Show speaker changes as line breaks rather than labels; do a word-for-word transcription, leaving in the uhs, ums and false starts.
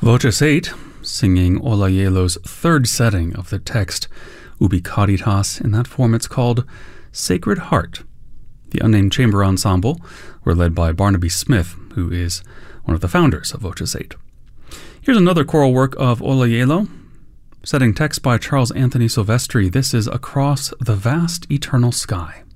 Voces eight, singing Olayelo's third setting of the text Ubi Caritas. In that form it's called Sacred Heart. The unnamed chamber ensemble were led by Barnaby Smith, who is one of the founders of Voces eight. Here's another choral work of Olayelo, setting text by Charles Anthony Silvestri. This is Across the Vast Eternal Sky.